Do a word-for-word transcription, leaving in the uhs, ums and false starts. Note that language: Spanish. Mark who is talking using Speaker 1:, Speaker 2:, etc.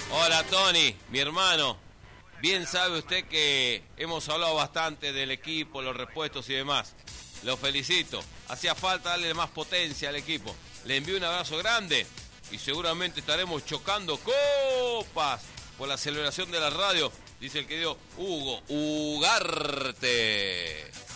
Speaker 1: Hola Tony, mi hermano. Bien sabe usted que hemos hablado bastante del equipo, los repuestos y demás. Lo felicito. Hacía falta darle más potencia al equipo. Le envío un abrazo grande y seguramente estaremos chocando copas por la celebración de la radio, dice el querido Hugo Ugarte.